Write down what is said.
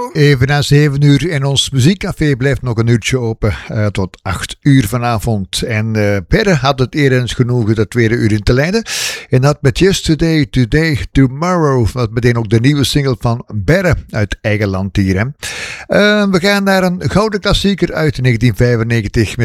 Even na 7 uur en ons muziekcafé blijft nog een uurtje open tot 8 uur vanavond. En Perre had het eerder eens genoegen dat tweede uur in te leiden. En dat met Yesterday, Today, Tomorrow, wat meteen ook de nieuwe single van Perre uit eigen land hier. Hè. We gaan naar een gouden klassieker uit 1995